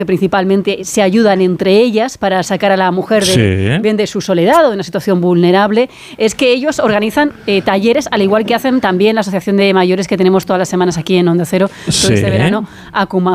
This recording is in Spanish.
que principalmente se ayudan entre ellas para sacar a la mujer bien de su soledad o de una situación vulnerable, es que ellos organizan talleres, al igual que hacen también la asociación de mayores que tenemos todas las semanas aquí en Onda Cero, todo este verano, Akuma